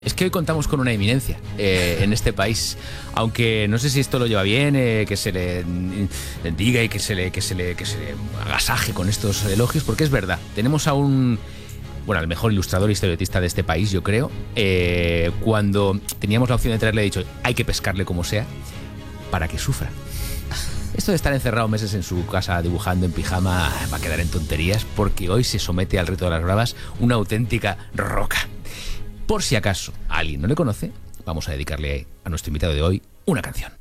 Es que hoy contamos con una eminencia en este país, aunque no sé si esto lo lleva bien, que se le diga y que se le agasaje con estos elogios, porque es verdad, tenemos a al mejor ilustrador y historietista de este país, yo creo. Cuando teníamos la opción de traerle, he dicho, hay que pescarle como sea, para que sufra. Esto de estar encerrado meses en su casa dibujando en pijama va a quedar en tonterías, porque hoy se somete al reto de las bravas una auténtica roca. Por si acaso alguien no le conoce, vamos a dedicarle a nuestro invitado de hoy una canción.